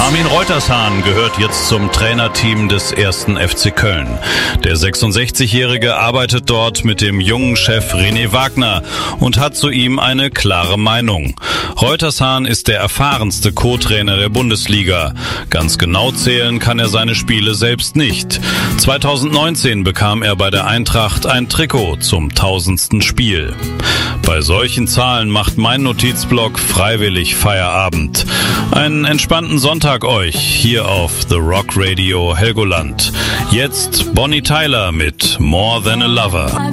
Armin Reutershahn gehört jetzt zum Trainerteam des 1. FC Köln. Der 66-Jährige arbeitet dort mit dem jungen Chef René Wagner und hat zu ihm eine klare Meinung. Reutershahn ist der erfahrenste Co-Trainer der Bundesliga. Ganz genau zählen kann er seine Spiele selbst nicht. 2019 bekam er bei der Eintracht ein Trikot zum 1000. Spiel. Bei solchen Zahlen macht mein Notizblock freiwillig Feierabend. Einen entspannten Sonntag euch hier auf The Rock Radio Helgoland. Jetzt Bonnie Tyler mit More Than a Lover.